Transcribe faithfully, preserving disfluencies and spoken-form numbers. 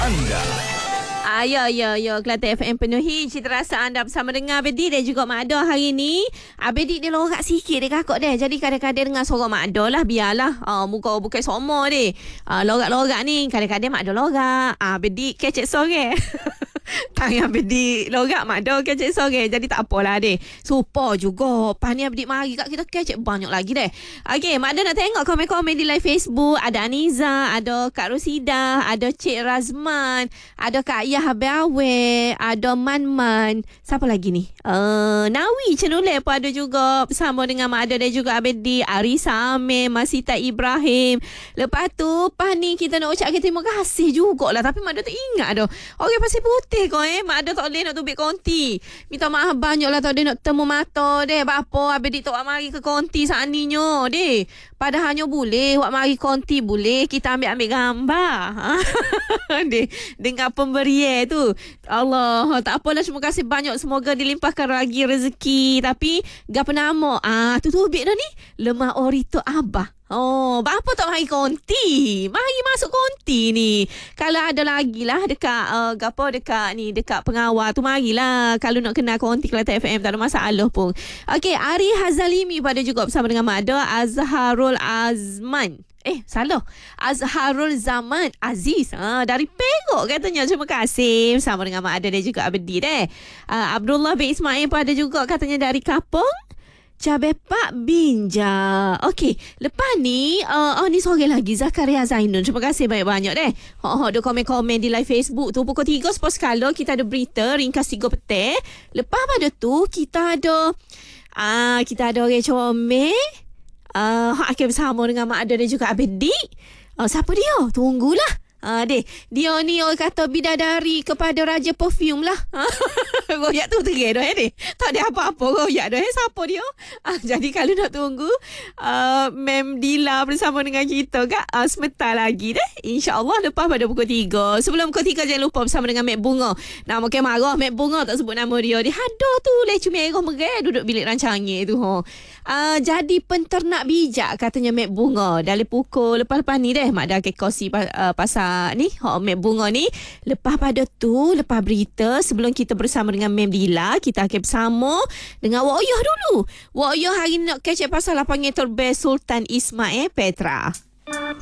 anda. Ah, ya, ya, ya. Kelantan F M penuhi cita rasa anda bersama dengan Abedi dan juga Mak Ada hari ni. Abedi dia lorak sikit dia kakak dia. Jadi kadang-kadang dengan sorang Mak Ada lah. Biarlah. Ah, muka bukan sama dia. Ah, lorak-lorak ni. Kadang-kadang Mak Ada lorak. Ah, Abedi kecek sore. Tangan Abedi lorak Mak Ada kecek sore. Jadi tak apalah dia. Super juga. Lepas ni Abedi mari kat kita kecek banyak lagi deh. Okey, Mak Ada nak tengok komen-komen di live Facebook. Ada Aniza, ada Kak Rosida, ada Cik Razman, ada Kak Yah Abe-awe, ada Man-Man. Siapa lagi ni? Uh, Nawi Cenuleh pun ada juga. Bersama dengan Mak Ada dan juga Abedi, Arisa Amir, Masita Ibrahim. Lepas tu, pas ni kita nak ucapkan terima kasih jugalah. Tapi Mak Ada tak ingat dah. Orang pasir putih kau eh. Mak Ada tak boleh nak tubik konti. Minta maaf banyak lah tak boleh nak temu mata deh. Apa Abedi tak wak mari ke konti saat ni nyo deh. Padahalnya boleh. Wak mari konti boleh. Kita ambil-ambil gambar. deh. Dengan pemberian tu. Allah, tak apalah, terima kasih banyak, semoga dilimpahkan lagi rezeki. Tapi gapa nama? Ah, tu tubik dah ni. Lemah Orito Abah. Oh, apa tak mari konti? Mari masuk konti ni. Kalau ada lagi lah dekat uh, gapo dekat ni dekat pengawal tu marilah. Kalau nak kenal konti Kelantan F M tak ada masalah pun. Okey, Ari Hazalimi pada juga bersama dengan Mak Ada, Azharul Azman. Eh, salah. Azharul Zaman Aziz. Ha, dari Perak katanya. Terima kasih. Bersama dengan Mak Ada dan juga Abedi deh. Uh, Abdullah bin Ismail pun ada juga katanya dari Kapong Cabai Pak Binja. Okey, lepas ni uh, oh ni sore lagi Zakaria Zainun. Terima kasih banyak-banyak deh. Ha, ada komen-komen di live Facebook tu. Pukul tiga sepuluh sekala kita ada berita ringkas tiga petang. Lepas pada tu kita ada ah uh, kita ada orang comel. Uh, hak akan bersama dengan Mak Ada dan juga Abedi. Uh, siapa dia? Tunggulah. Ah, deh, dia ni orang kata bidadari kepada Raja Perfume lah. Royak tu terang dah eh, deh. Tak ada apa-apa royak dah eh. Siapa dia? Ah, jadi kalau nak tunggu uh, Mem Dila bersama dengan kita kak, uh, sebentar lagi deh. InsyaAllah lepas pada pukul tiga. Sebelum pukul tiga jangan lupa bersama dengan Mek Bunga. Nama ke marah Mek Bunga tak sebut nama dia. Dia ada tu lecu merah merah duduk bilik rancangnya tu. Ha. Uh, jadi penternak bijak katanya Mek Bunga. Dari pukul lepas-lepas ni deh Mak dah ke kosi uh, pasal ni Hak Mek Bunga ni. Lepas pada tu, lepas berita, sebelum kita bersama dengan Mem Dila, kita akan bersama dengan Wak Oyah dulu. Wak Oyah hari ni nak kecek pasal lapangan terbest Sultan Ismail Petra.